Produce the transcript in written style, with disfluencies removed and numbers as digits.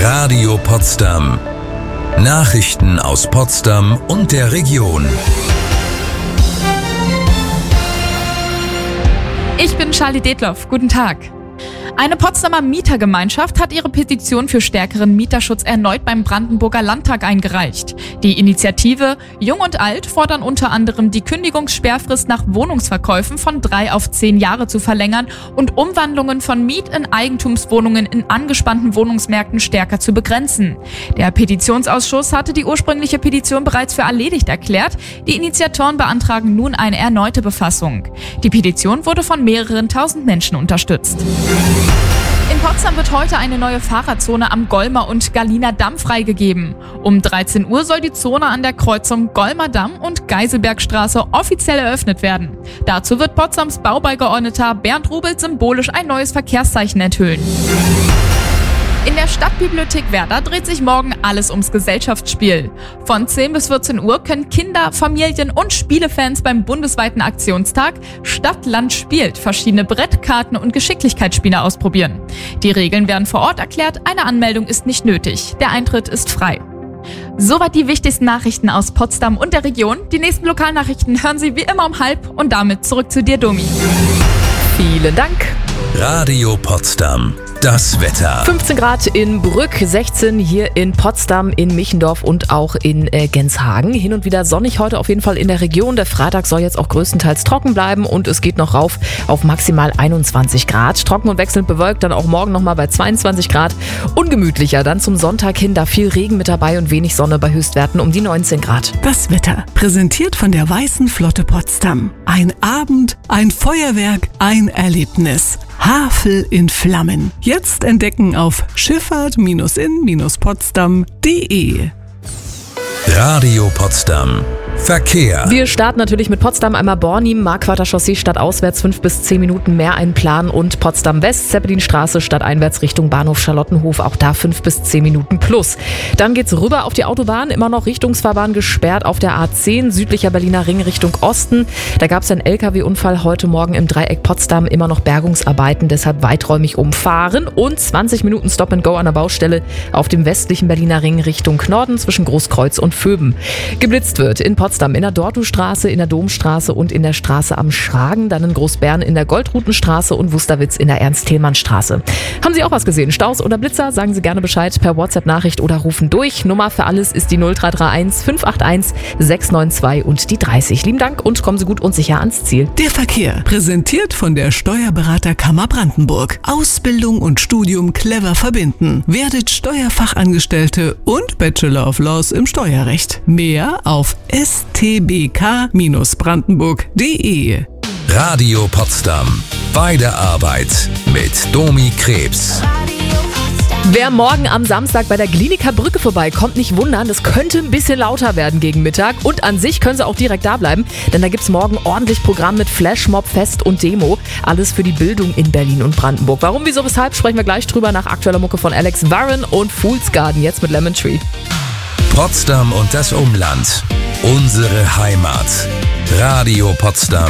Radio Potsdam. Nachrichten aus Potsdam und der Region. Ich bin Charlie Detloff. Guten Tag. Eine Potsdamer Mietergemeinschaft hat ihre Petition für stärkeren Mieterschutz erneut beim Brandenburger Landtag eingereicht. Die Initiative Jung und Alt fordern unter anderem die Kündigungssperrfrist nach Wohnungsverkäufen von 3 auf 10 Jahre zu verlängern und Umwandlungen von Miet- in Eigentumswohnungen in angespannten Wohnungsmärkten stärker zu begrenzen. Der Petitionsausschuss hatte die ursprüngliche Petition bereits für erledigt erklärt. Die Initiatoren beantragen nun eine erneute Befassung. Die Petition wurde von mehreren tausend Menschen unterstützt. In Potsdam wird heute eine neue Fahrradzone am Golmer und Galliner Damm freigegeben. Um 13 Uhr soll die Zone an der Kreuzung Golmer Damm und Geiselbergstraße offiziell eröffnet werden. Dazu wird Potsdams Baubeigeordneter Bernd Rubelt symbolisch ein neues Verkehrszeichen enthüllen. In der Stadtbibliothek Werder dreht sich morgen alles ums Gesellschaftsspiel. Von 10 bis 14 Uhr können Kinder, Familien und Spielefans beim bundesweiten Aktionstag Stadt, Land spielt verschiedene Brettkarten und Geschicklichkeitsspiele ausprobieren. Die Regeln werden vor Ort erklärt, eine Anmeldung ist nicht nötig. Der Eintritt ist frei. Soweit die wichtigsten Nachrichten aus Potsdam und der Region. Die nächsten Lokalnachrichten hören Sie wie immer um 12:30 und damit zurück zu dir, Domi. Vielen Dank. Radio Potsdam. Das Wetter. 15 Grad in Brück, 16 hier in Potsdam, in Michendorf und auch in Genshagen. Hin und wieder sonnig heute auf jeden Fall in der Region. Der Freitag soll jetzt auch größtenteils trocken bleiben und es geht noch rauf auf maximal 21 Grad. Trocken und wechselnd bewölkt, dann auch morgen nochmal bei 22 Grad. Ungemütlicher dann zum Sonntag hin, da viel Regen mit dabei und wenig Sonne bei Höchstwerten um die 19 Grad. Das Wetter, präsentiert von der Weißen Flotte Potsdam. Ein Abend, ein Feuerwerk, ein Erlebnis. Havel in Flammen. Jetzt entdecken auf schifffahrt-in-potsdam.de. Radio Potsdam. Verkehr. Wir starten natürlich mit Potsdam, einmal Bornim, Marquarder Chaussee stadtauswärts 5 bis 10 Minuten mehr einplanen und Potsdam West, Zeppelinstraße stadteinwärts Richtung Bahnhof Charlottenhof, auch da 5 bis 10 Minuten plus. Dann geht's rüber auf die Autobahn, immer noch Richtungsfahrbahn gesperrt auf der A10, südlicher Berliner Ring Richtung Osten. Da gab es einen LKW-Unfall heute Morgen im Dreieck Potsdam, immer noch Bergungsarbeiten, deshalb weiträumig umfahren und 20 Minuten Stop and Go an der Baustelle auf dem westlichen Berliner Ring Richtung Norden zwischen Großkreuz und Vöben. Geblitzt wird in Potsdam in der Dortustraße, in der Domstraße und in der Straße am Schragen, dann in Großbern in der Goldrutenstraße und Wusterwitz in der Ernst-Thälmann-Straße. Haben Sie auch was gesehen? Staus oder Blitzer? Sagen Sie gerne Bescheid per WhatsApp-Nachricht oder rufen durch. Nummer für alles ist die 0331 581 692 und die 30. Lieben Dank und kommen Sie gut und sicher ans Ziel. Der Verkehr, präsentiert von der Steuerberaterkammer Brandenburg. Ausbildung und Studium clever verbinden. Werdet Steuerfachangestellte und Bachelor of Laws im Steuerrecht. Mehr auf stbk-brandenburg.de. Radio Potsdam. Bei der Arbeit mit Domi Krebs. Wer morgen am Samstag bei der Glienicke Brücke vorbeikommt, nicht wundern, das könnte ein bisschen lauter werden gegen Mittag und an sich können Sie auch direkt da bleiben, denn da gibt's morgen ordentlich Programm mit Flashmob, Fest und Demo. Alles für die Bildung in Berlin und Brandenburg. Warum, wieso, weshalb, sprechen wir gleich drüber nach aktueller Mucke von Alex Warren und Fool's Garden, jetzt mit Lemon Tree. Potsdam und das Umland. Unsere Heimat. Radio Potsdam.